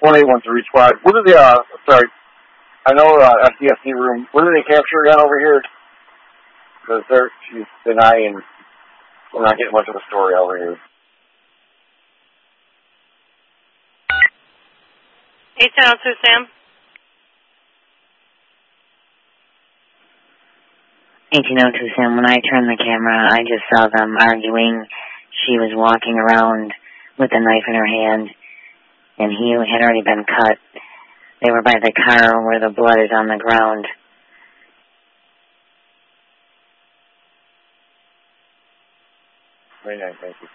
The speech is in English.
1813 squad. What did sorry, I know SDSC room, what did they capture again over here? Because she's denying, we're not getting much of a story over here. 1802, Sam. 1802, Sam. When I turned the camera, I just saw them arguing. She was walking around with a knife in her hand, and he had already been cut. They were by the car where the blood is on the ground. Very nice, thank you.